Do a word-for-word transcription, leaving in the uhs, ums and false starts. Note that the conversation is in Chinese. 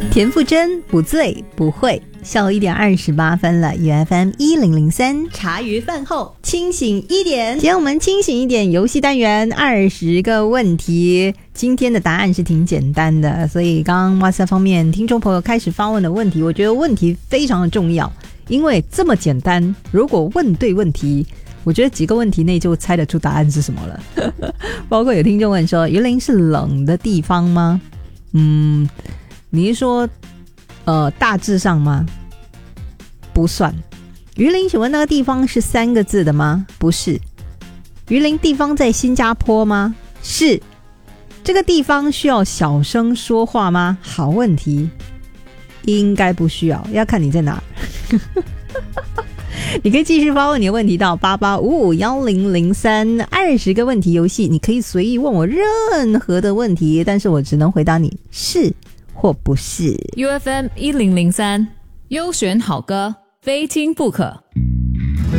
田馥甄不醉不会，下午一点二十八分了。U F M 一零零三，茶余饭后清醒一点。今天我们清醒一点游戏单元二十个问题，今天的答案是挺简单的，所以刚刚哇塞方面听众朋友开始发问的问题，我觉得问题非常的重要，因为这么简单，如果问对问题，我觉得几个问题内就猜得出答案是什么了。包括有听众问说，榆林是冷的地方吗？嗯，你是说呃大致上吗？不算。榆林请问那个地方是三个字的吗？不是。榆林地方在新加坡吗？是。这个地方需要小声说话吗？好问题。应该不需要，要看你在哪儿。你可以继续发问你的问题到八八五五一零零三，二十个问题游戏，你可以随意问我任何的问题，但是我只能回答你是或不是。 U F M 一零零三，优选好歌，非听不可。